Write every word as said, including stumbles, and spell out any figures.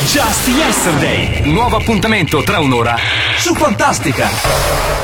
Just Yesterday. Nuovo appuntamento tra un'ora su Fantastica.